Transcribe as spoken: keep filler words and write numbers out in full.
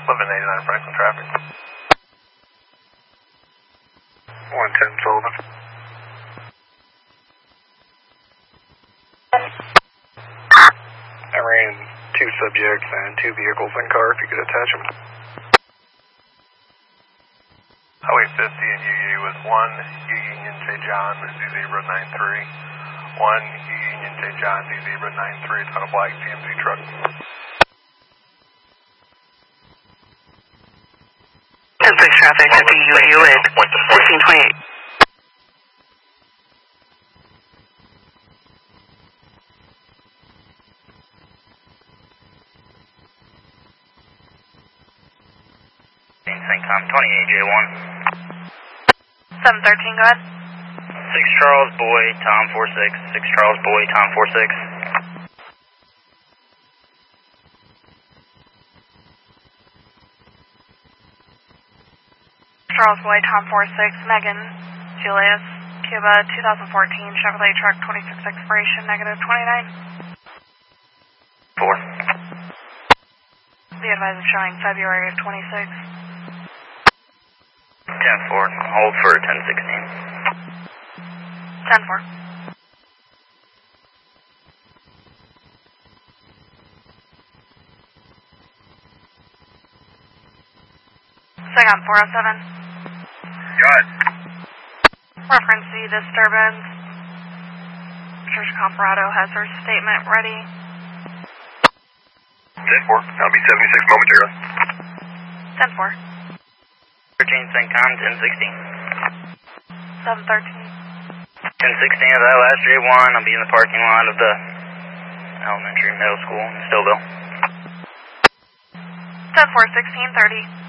eleven eighty-nine Franklin traffic. one ten Sullivan. I ran two subjects and two vehicles in car, if you could attach them. Highway fifty and U U with one U Union J John, Z Zebra nine three. one U Union J John, Z Zebra nine three, it's on a black G M C truck. ten six traffic at the U U at fourteen twenty-eight. Syncom twenty-eight J one. seven thirteen, go ahead. six Charles Boy, Tom four six. six Charles Boy, Tom four six. Charles Boy, Tom four six, Megan, Julius, Cuba, two thousand fourteen Chevrolet truck, twenty-six expiration, negative twenty-nine. four. The advisor showing February of twenty-six. ten four, hold for ten sixteen. ten four. Second four oh seven. Got it. Reference the disturbance. Church Colorado has her statement ready. ten four, I'll be seventy-six momentarily. ten four. thirteen Syncom ten sixteen. seven thirteen. ten sixteen of that last J one, I'll be in the parking lot of the elementary middle school in Stillville. ten four, sixteen thirty.